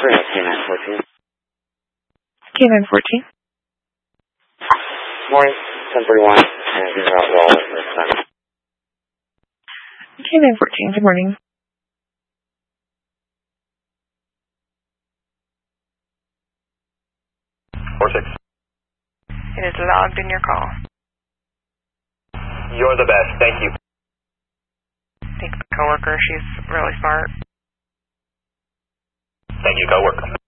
K914. K914. Morning, 1031, and you're out well this time. K914, good morning. 46. It is logged in your call. You're the best. Thank you. Thank the coworker. She's really smart. Thank you, coworker.